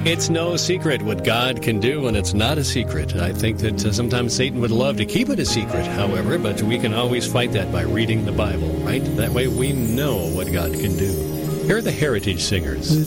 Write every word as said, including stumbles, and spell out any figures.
It's no secret what God can do, and it's not a secret. I think that uh, sometimes Satan would love to keep it a secret, however, but we can always fight that by reading the Bible, right? That way we know what God can do. Here are the Heritage Singers.